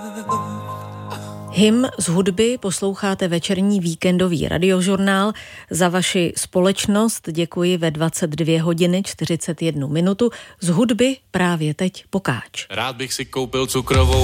Hymn z hudby posloucháte večerní víkendový radiožurnál. Za vaši společnost děkuji ve 22 hodiny 41 minutu. Z hudby právě teď Pokáč. Rád bych si koupil cukrovou